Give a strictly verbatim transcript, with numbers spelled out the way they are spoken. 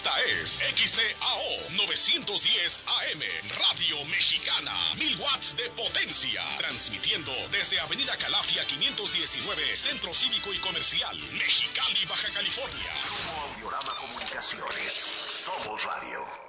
Esta es X E A O novecientos diez A M, Radio Mexicana, mil watts de potencia, transmitiendo desde Avenida Calafia quinientos diecinueve, Centro Cívico y Comercial, Mexicali, Baja California. Grupo Audiorama Comunicaciones, somos radio.